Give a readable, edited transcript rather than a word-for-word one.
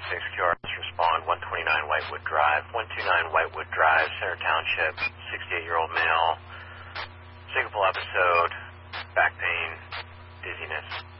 QRS respond, 129 Whitewood Drive. 129 Whitewood Drive, Center Township, 68-year-old male, syncopal episode, back pain, dizziness.